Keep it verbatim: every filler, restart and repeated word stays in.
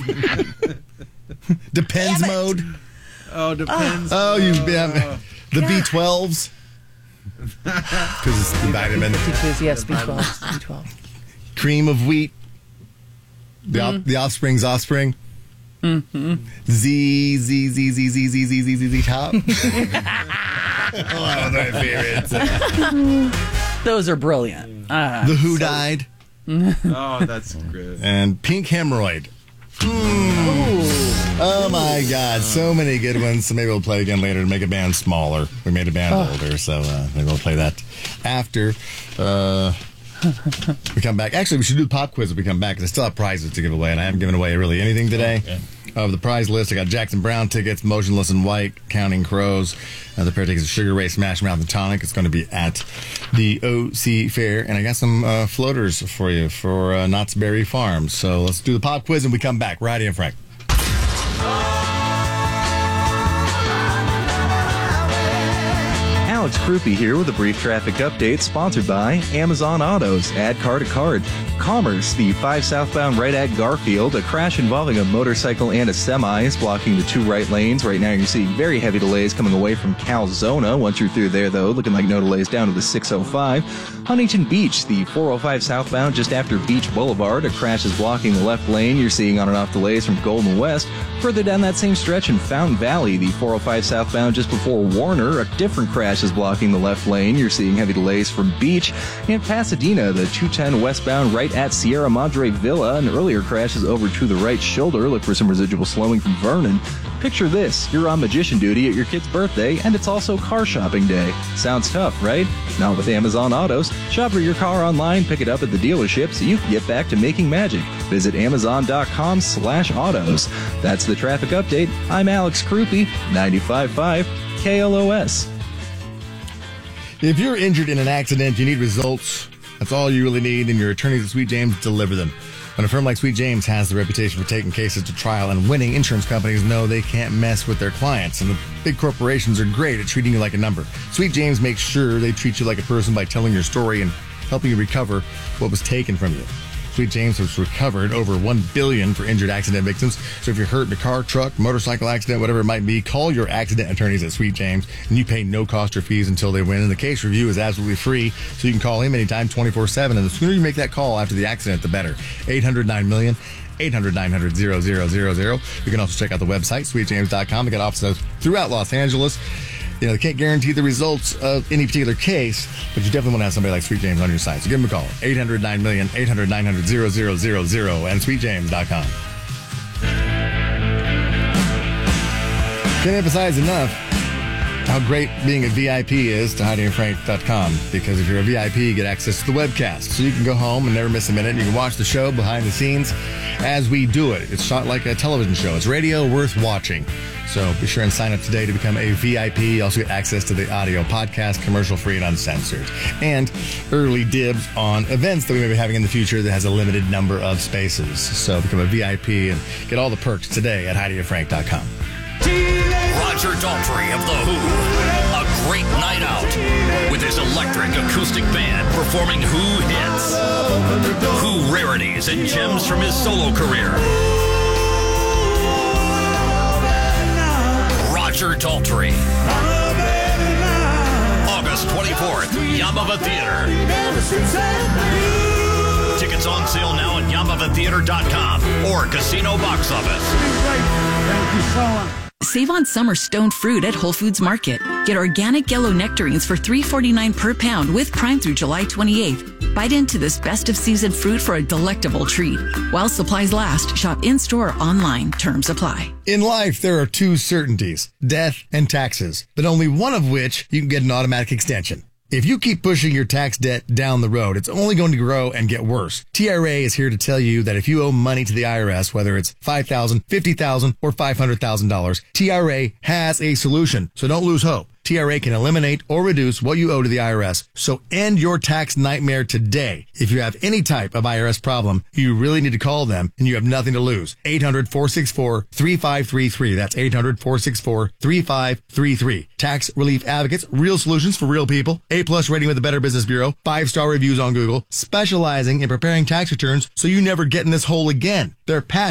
Depends mode. Oh, depends. Oh, oh you yeah, the B twelves. Because it's the vitamin. Because yes, B twelve. B twelve. Cream of wheat. The mm. the offspring's offspring. Mm-hmm. Z Z Z Z Z Z Z Z Z Z top. Oh, my favorites. Those are brilliant. Uh, the Who so. Died. Oh, that's good. And pink hemorrhoid. Mm. Oh my God, so many good ones. So maybe we'll play again later to make a band smaller. We made a band oh. older, so uh, maybe we'll play that after uh, we come back. Actually, we should do the pop quiz when we come back, because I still have prizes to give away, and I haven't given away really anything today. Okay. Of the prize list, I got Jackson Brown tickets, Motionless in White, Counting Crows. Another pair of tickets, Sugar Ray Smash Mouth and Tonic. It's going to be at the O C Fair. And I got some uh, floaters for you for uh, Knott's Berry Farm. So let's do the pop quiz and we come back. Roddy and Frank. Alex Krupe here with a brief traffic update sponsored by Amazon Autos. Add car to cart. Commerce, the five southbound right at Garfield. A crash involving a motorcycle and a semi is blocking the two right lanes. Right now you're seeing very heavy delays coming away from Calzona. Once you're through there, though, looking like no delays down to the six oh five. Huntington Beach, the four oh five southbound just after Beach Boulevard. A crash is blocking the left lane. You're seeing on and off delays from Golden West. Further down that same stretch in Fountain Valley, the four oh five southbound just before Warner. A different crash is blocking the left lane. You're seeing heavy delays from Beach. And Pasadena, the two ten westbound right at Sierra Madre Villa. An earlier crash is over to the right shoulder. Look for some residual slowing from Vernon. Picture this. You're on magician duty at your kid's birthday, and it's also car shopping day. Sounds tough, right? Not with Amazon Autos. Shop for your car online, pick it up at the dealership so you can get back to making magic. Visit amazon.com slash autos. That's the traffic update. I'm Alex Krupe, ninety-five point five K L O S. If you're injured in an accident, you need results. That's all you really need, and your attorneys at Sweet James deliver them. When a firm like Sweet James has the reputation for taking cases to trial and winning, insurance companies know they can't mess with their clients, and the big corporations are great at treating you like a number. Sweet James makes sure they treat you like a person by telling your story and helping you recover what was taken from you. Sweet James has recovered over one billion dollars for injured accident victims. So if you're hurt in a car, truck, motorcycle accident, whatever it might be, call your accident attorneys at Sweet James, and you pay no cost or fees until they win. And the case review is absolutely free, so you can call him anytime, twenty-four seven. And the sooner you make that call after the accident, the better. eight hundred nine million, eight hundred nine hundred zero zero zero zero. You can also check out the website, sweet james dot com. They got offices throughout Los Angeles. You know, they can't guarantee the results of any particular case, but you definitely want to have somebody like Sweet James on your side. So give them a call, eight hundred nine million, eight hundred nine hundred zero zero zero zero, and sweet james dot com. Can't emphasize enough how great being a V I P is to Heidi and Frank dot com, because if you're a V I P, you get access to the webcast. So you can go home and never miss a minute. You can watch the show behind the scenes as we do it. It's shot like a television show. It's radio worth watching. So be sure and sign up today to become a V I P. You also get access to the audio podcast, commercial-free and uncensored, and early dibs on events that we may be having in the future that has a limited number of spaces. So become a V I P and get all the perks today at Heidi and Frank dot com. Roger Daltrey of The Who. A great night out with his electric acoustic band performing Who hits, Who rarities and gems from his solo career. Roger Daltrey. August twenty-fourth, Yamava Theater. Tickets on sale now at yamava theater dot com or Casino Box Office. Thank you so much. Save on summer stoned fruit at Whole Foods Market. Get organic yellow nectarines for three forty-nine per pound with Prime through July twenty-eighth. Bite into this best of season fruit for a delectable treat. While supplies last, shop in-store or online. Terms apply. In life, there are two certainties, death and taxes, but only one of which you can get an automatic extension. If you keep pushing your tax debt down the road, it's only going to grow and get worse. T R A is here to tell you that if you owe money to the I R S, whether it's five thousand dollars, fifty thousand dollars, or five hundred thousand dollars, T R A has a solution. So don't lose hope. T R A can eliminate or reduce what you owe to the I R S. So end your tax nightmare today. If you have any type of I R S problem, you really need to call them, and you have nothing to lose. eight hundred, four six four, three five three three. That's eight hundred, four six four, three five three three. Tax Relief Advocates, real solutions for real people. A-plus rating with the Better Business Bureau. Five-star reviews on Google. Specializing in preparing tax returns so you never get in this hole again. They're passionate